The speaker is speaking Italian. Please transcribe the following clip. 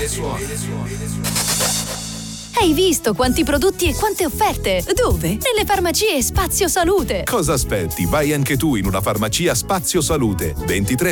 Hai visto quanti prodotti e quante offerte? Dove? Nelle farmacie Spazio Salute. Cosa aspetti? Vai anche tu in una farmacia Spazio Salute. 23